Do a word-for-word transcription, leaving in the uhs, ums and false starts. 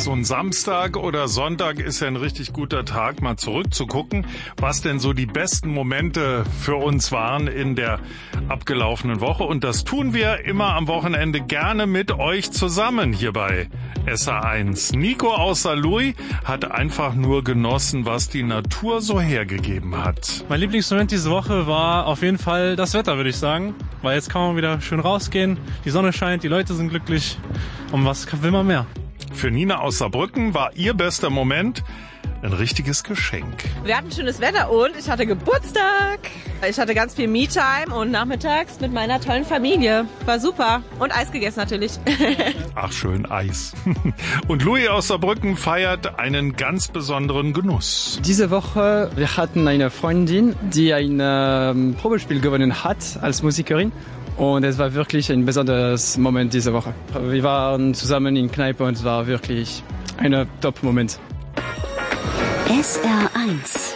So ein Samstag oder Sonntag ist ja ein richtig guter Tag, mal zurückzugucken, was denn so die besten Momente für uns waren in der abgelaufenen Woche. Und das tun wir immer am Wochenende gerne mit euch zusammen hier bei S A eins. Nico aus Saarlouis hat einfach nur genossen, was die Natur so hergegeben hat. Mein Lieblingsmoment diese Woche war auf jeden Fall das Wetter, würde ich sagen. Weil jetzt kann man wieder schön rausgehen, die Sonne scheint, die Leute sind glücklich. Und was will man mehr? Für Nina aus Saarbrücken war ihr bester Moment ein richtiges Geschenk. Wir hatten schönes Wetter und ich hatte Geburtstag. Ich hatte ganz viel Me-Time und nachmittags mit meiner tollen Familie. War super. Und Eis gegessen natürlich. Ach, schön Eis. Und Louis aus Saarbrücken feiert einen ganz besonderen Genuss. Diese Woche, wir hatten eine Freundin, die ein ähm, Probespiel gewonnen hat als Musikerin. Und es war wirklich ein besonderes Moment diese Woche. Wir waren zusammen in Kneipe und es war wirklich ein Top-Moment. S R eins